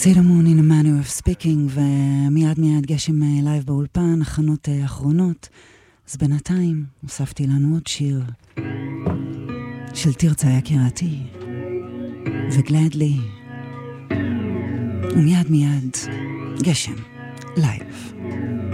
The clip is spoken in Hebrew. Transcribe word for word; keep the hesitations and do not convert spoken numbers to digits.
Oxydomon in a manner of speaking, ומיד מיד גשם לייב באולפן, הכנות אחרונות. אז בינתיים הוספתי לנו עוד שיר של תרצה יקירתי וגלדלי, ומיד מיד גשם לייב.